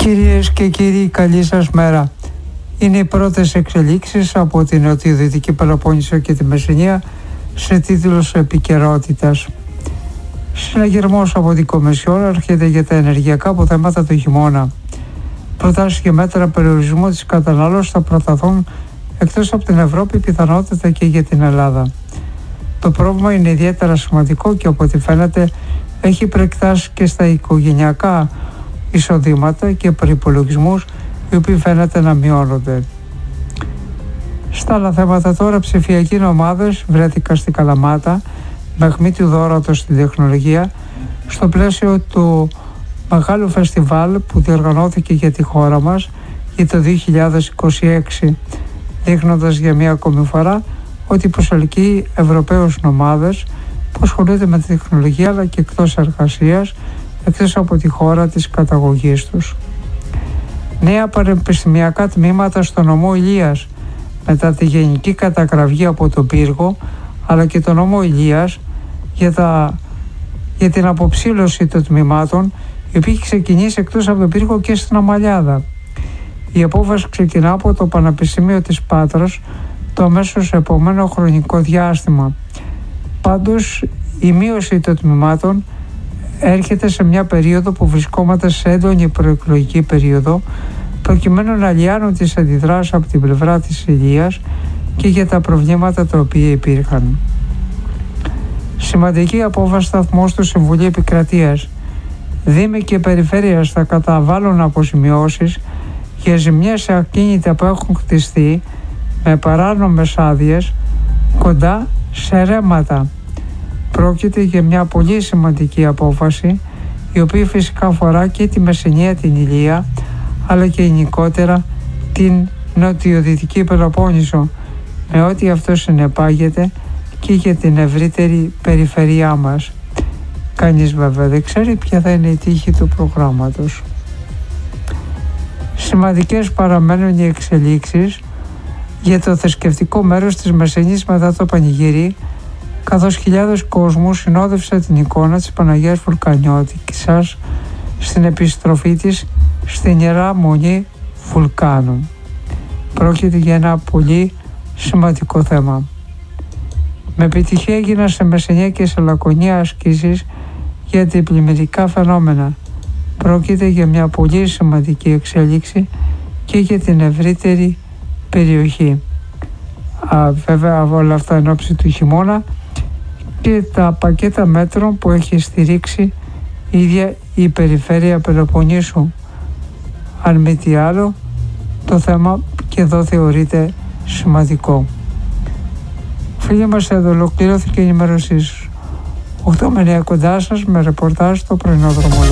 Κυρίες και κύριοι, καλή σας μέρα. Είναι οι πρώτες εξελίξεις από την Νοτιοδυτική Πελοπόννησο και τη Μεσσηνία σε τίτλους επικαιρότητας. Συναγερμός από την Κομισιόν έρχεται για τα ενεργειακά αποθέματα του χειμώνα. Προτάσεις και μέτρα περιορισμού της κατανάλωσης θα προταθούν εκτός από την Ευρώπη, πιθανότητα και για την Ελλάδα. Το πρόβλημα είναι ιδιαίτερα σημαντικό και από ό,τι φαίνεται έχει προεκτάσει και στα οικογενειακά εισοδήματα και προϋπολογισμούς, οι οποίοι φαίνεται να μειώνονται. Στα άλλα θέματα τώρα, ψηφιακοί νομάδες βρέθηκαν στην Καλαμάτα με αιχμή του δώρατος στην τεχνολογία στο πλαίσιο του μεγάλου φεστιβάλ που διοργανώθηκε για τη χώρα μας για το 2026, δείχνοντας για μία ακόμη φορά ότι προσελκύει Ευρωπαίους νομάδες που ασχολούνται με τη τεχνολογία αλλά και εκτός εργασίας, εκτός από τη χώρα της καταγωγής τους. Νέα πανεπιστημιακά τμήματα στο νομό Ηλίας μετά τη γενική καταγραφή από τον πύργο, αλλά και το νομό Ηλίας για την αποψήλωση των τμήματων, η οποία έχει ξεκινήσει εκτός από τον πύργο και στην Αμαλιάδα. Η απόφαση ξεκινά από το Πανεπιστήμιο της Πάτρας το αμέσως επόμενο χρονικό διάστημα. Πάντως, η μείωση των τμήματων έρχεται σε μια περίοδο που βρισκόμαστε σε έντονη προεκλογική περίοδο, προκειμένου να λιάνουν τις αντιδράσεις από την πλευρά της Ηλίας και για τα προβλήματα τα οποία υπήρχαν. Σημαντική απόφαση σταθμός του Συμβουλίου Επικρατείας. Δήμοι και περιφέρειες θα καταβάλουν αποζημιώσεις για ζημιές σε ακίνητα που έχουν χτιστεί με παράνομες άδειες κοντά σε ρέματα. Πρόκειται για μια πολύ σημαντική απόφαση, η οποία φυσικά αφορά και τη Μεσσηνία, την Ηλία, αλλά και γενικότερα την Νοτιοδυτική Πελοπόννησο, με ό,τι αυτό συνεπάγεται και για την ευρύτερη περιφερειά μας. Κανείς βέβαια δεν ξέρει ποια θα είναι η τύχη του προγράμματος. Σημαντικές παραμένουν οι εξελίξεις για το θρησκευτικό μέρος της Μεσσηνής μετά το πανηγύρι, καθώς χιλιάδες κόσμου συνόδευσε την εικόνα της Παναγίας Βουλκανιώτισσας στην επιστροφή της στην Ιερά Μονή Βουλκάνου. Πρόκειται για ένα πολύ σημαντικό θέμα. Με επιτυχία έγιναν σε Μεσσηνία και σε Λακωνία ασκήσεις για τα πλημμυρικά φαινόμενα. Πρόκειται για μια πολύ σημαντική εξέλιξη και για την ευρύτερη περιοχή. Βέβαια όλα αυτά εν ώψη του χειμώνα και τα πακέτα μέτρων που έχει στηρίξει η ίδια η περιφέρεια Πελοποννήσου. Αν μη τι άλλο, το θέμα και εδώ θεωρείται σημαντικό. Φίλοι μας, εδώ ολοκληρώθηκε η ενημέρωσή σας. 8 με 9 κοντά σας με ρεπορτάζ στο πρωινό δρομολόγιο.